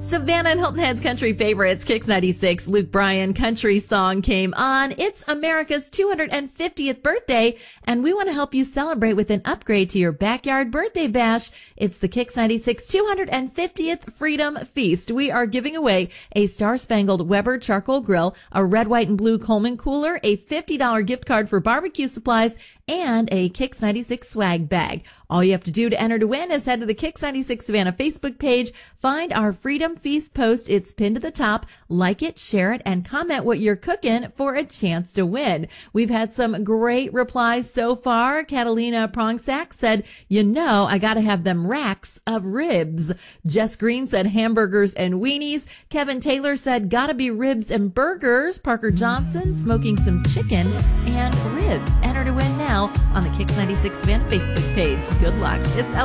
Savannah and Hilton Head's country favorites, Kix 96, Luke Bryan country song came on. It's America's 250th birthday, and we want to help you celebrate with an upgrade to your backyard birthday bash. It's the Kix 96 250th Freedom Feast. We are giving away a Star-Spangled Weber charcoal grill, a red, white, and blue Coleman cooler, a $50 gift card for barbecue supplies, and a Kix 96 swag bag. All you have to do to enter to win is head to the Kix 96 Savannah Facebook page, find our Freedom Feast post. It's pinned to the top. Like it, share it, and comment what you're cooking for a chance to win. We've had some great replies so far. Catalina Prongsack said, I got to have them racks of ribs. Jess Green said hamburgers and weenies. Kevin Taylor said, gotta be ribs and burgers. Parker Johnson, smoking some chicken and ribs. Enter to win now on the Kix 96 Savannah Facebook page. Good luck. It's